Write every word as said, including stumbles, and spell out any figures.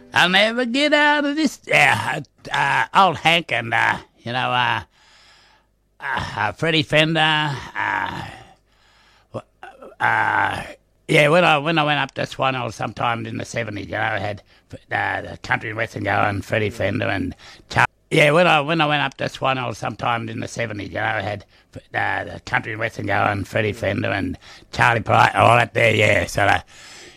I'll never get out of this. Yeah, uh, old Hank and, uh, you know, uh, uh, Freddie Fender. Uh, uh, yeah, when I when I went up to Swanhill sometime in the seventies, you know, I had uh, the Country and Western and Freddie Fender and Charlie. Yeah, when I when I went up to Swanhill sometime in the seventies, you know, I had uh, the Country and Western and Freddie Fender and Charlie Polite, all that there, yeah. So, uh,